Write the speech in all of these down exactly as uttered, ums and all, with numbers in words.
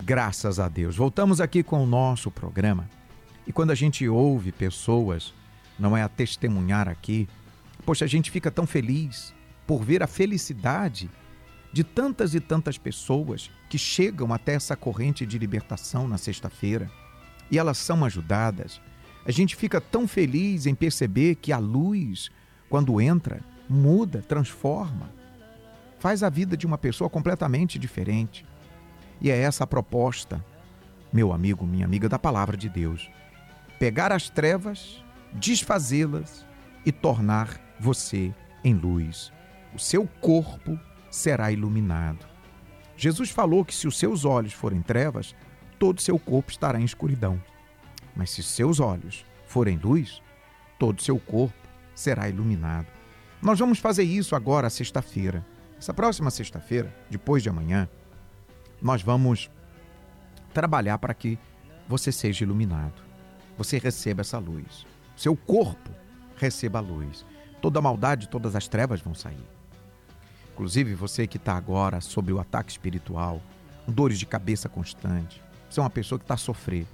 Graças a Deus. Voltamos aqui com o nosso programa. E quando a gente ouve pessoas, não é a testemunhar aqui, poxa, a gente fica tão feliz por ver a felicidade de tantas e tantas pessoas que chegam até essa corrente de libertação na sexta-feira e elas são ajudadas. A gente fica tão feliz em perceber que a luz, quando entra, muda, transforma, faz a vida de uma pessoa completamente diferente. E é essa a proposta, meu amigo, minha amiga, da palavra de Deus. Pegar as trevas, desfazê-las e tornar você em luz. O seu corpo será iluminado. Jesus falou que se os seus olhos forem trevas, todo o seu corpo estará em escuridão. Mas se seus olhos forem luz, todo o seu corpo será iluminado. Nós vamos fazer isso agora, sexta-feira. Essa próxima sexta-feira, depois de amanhã, nós vamos trabalhar para que você seja iluminado. Você receba essa luz. Seu corpo receba a luz. Toda a maldade, todas as trevas vão sair. Inclusive você que está agora sob o ataque espiritual, com dores de cabeça constante. Você é uma pessoa que está a sofrer.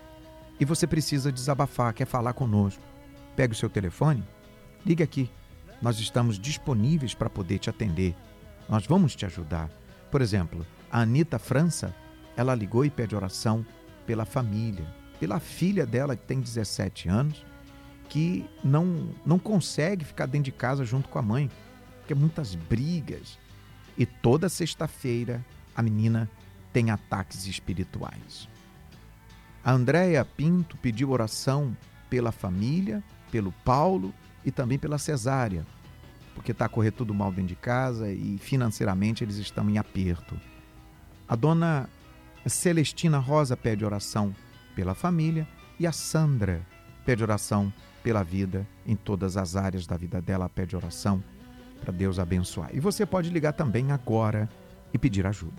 E você precisa desabafar, quer falar conosco. Pega o seu telefone, ligue aqui. Nós estamos disponíveis para poder te atender. Nós vamos te ajudar. Por exemplo, a Anita França, ela ligou e pede oração pela família, pela filha dela que tem dezessete anos, que não, não consegue ficar dentro de casa junto com a mãe, porque muitas brigas. E toda sexta-feira a menina tem ataques espirituais. A Andréia Pinto pediu oração pela família, pelo Paulo e também pela cesárea, porque está a correr tudo mal dentro de casa e financeiramente eles estão em aperto. A dona Celestina Rosa pede oração pela família e a Sandra pede oração pela vida, em todas as áreas da vida dela, pede oração para Deus abençoar. E você pode ligar também agora e pedir ajuda.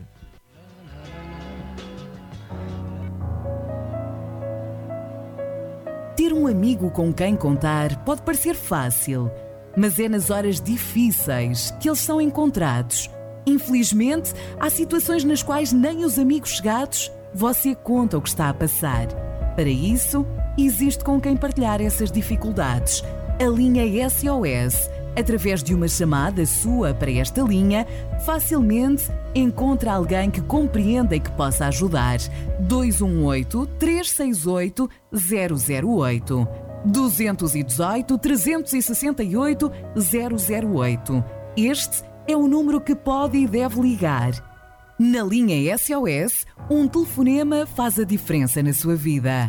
Ter um amigo com quem contar pode parecer fácil, mas é nas horas difíceis que eles são encontrados. Infelizmente, há situações nas quais nem os amigos chegados você conta o que está a passar. Para isso, existe com quem partilhar essas dificuldades. A linha S O S, através de uma chamada sua para esta linha, facilmente encontra alguém que compreenda e que possa ajudar. dois um oito, três seis oito, zero zero oito. dois um oito, três seis oito, zero zero oito. Este é o número que pode e deve ligar. Na linha S O S, um telefonema faz a diferença na sua vida.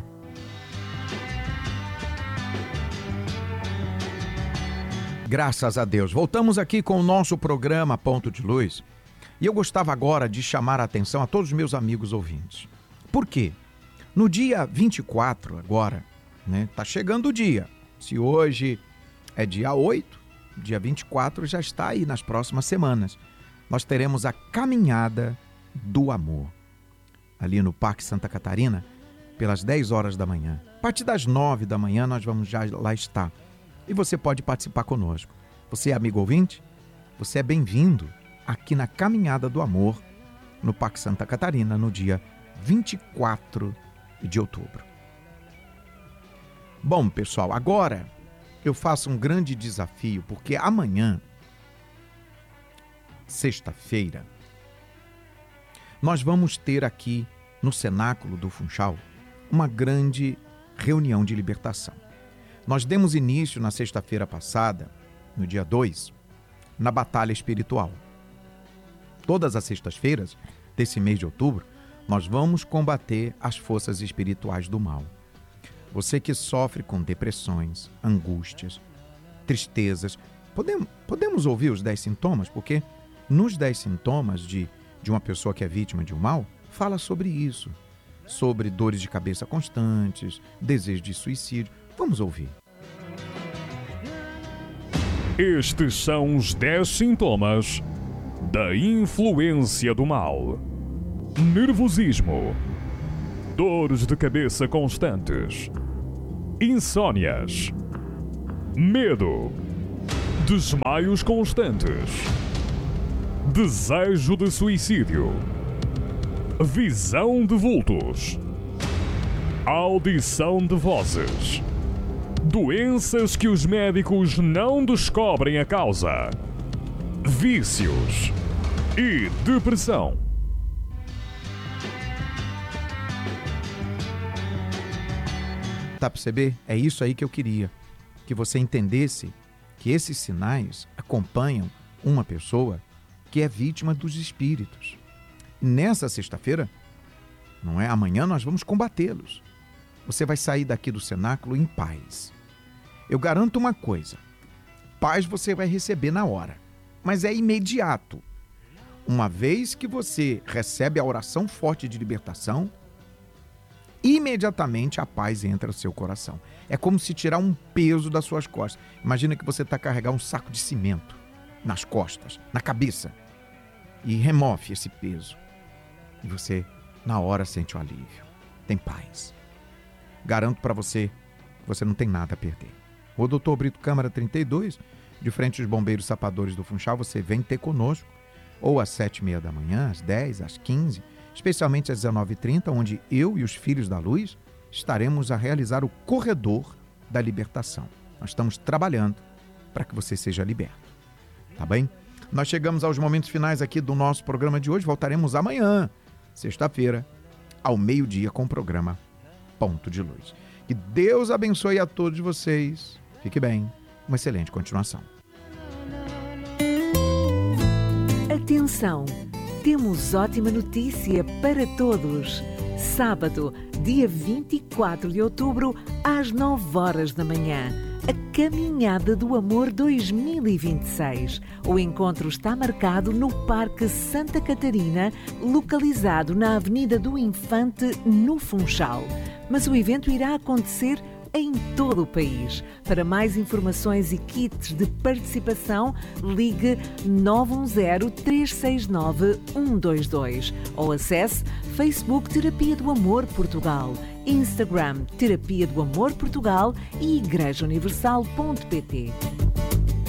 Graças a Deus. Voltamos aqui com o nosso programa Ponto de Luz. E eu gostava agora de chamar a atenção a todos os meus amigos ouvintes. Por quê? No dia vinte e quatro agora, né? Tá chegando o dia. Se hoje é dia oito, dia vinte e quatro já está aí nas próximas semanas. Nós teremos a Caminhada do Amor. Ali no Parque Santa Catarina, pelas dez horas da manhã. A partir das nove da manhã nós vamos já lá estar. E você pode participar conosco. Você é amigo ouvinte? Você é bem-vindo aqui na Caminhada do Amor, no Parque Santa Catarina, no dia vinte e quatro de outubro. Bom, pessoal, agora eu faço um grande desafio, porque amanhã, sexta-feira, nós vamos ter aqui no Cenáculo do Funchal uma grande reunião de libertação. Nós demos início na sexta-feira passada, no dia dois, na batalha espiritual. Todas as sextas-feiras desse mês de outubro, nós vamos combater as forças espirituais do mal. Você que sofre com depressões, angústias, tristezas, podemos, podemos ouvir os dez sintomas? Porque nos dez sintomas de, de uma pessoa que é vítima de um mal, fala sobre isso, sobre dores de cabeça constantes, desejo de suicídio. Vamos ouvir. Estes são os dez sintomas da influência do mal: nervosismo, dores de cabeça constantes, insônias, medo, desmaios constantes, desejo de suicídio, visão de vultos, audição de vozes, doenças que os médicos não descobrem a causa, vícios e depressão. Tá para perceber? É isso aí que eu queria, que você entendesse que esses sinais acompanham uma pessoa que é vítima dos espíritos. Nessa sexta-feira, não é? Amanhã nós vamos combatê-los. Você vai sair daqui do cenáculo em paz. Eu garanto uma coisa, paz você vai receber na hora, mas é imediato. Uma vez que você recebe a oração forte de libertação, imediatamente a paz entra no seu coração. É como se tirar um peso das suas costas. Imagina que você está carregando um saco de cimento nas costas, na cabeça, e remove esse peso. E você, na hora, sente o alívio. Tem paz. Garanto para você que você não tem nada a perder. O doutor Brito Câmara trinta e dois, de frente aos bombeiros sapadores do Funchal, você vem ter conosco, ou às sete e meia da manhã, às dez, às quinze, especialmente às dezenove e trinta, onde eu e os Filhos da Luz estaremos a realizar o corredor da libertação. Nós estamos trabalhando para que você seja liberto. Tá bem? Nós chegamos aos momentos finais aqui do nosso programa de hoje. Voltaremos amanhã, sexta-feira, ao meio-dia, com o programa Ponto de Luz. Que Deus abençoe a todos vocês. Fique bem. Uma excelente continuação. Atenção! Temos ótima notícia para todos. Sábado, dia vinte e quatro de outubro, às nove horas da manhã. A Caminhada do Amor dois mil e vinte e seis. O encontro está marcado no Parque Santa Catarina, localizado na Avenida do Infante, no Funchal. Mas o evento irá acontecer em todo o país. Para mais informações e kits de participação, ligue nove um zero, três seis nove, um dois dois ou acesse Facebook Terapia do Amor Portugal, Instagram Terapia do Amor Portugal e igreja universal ponto pt.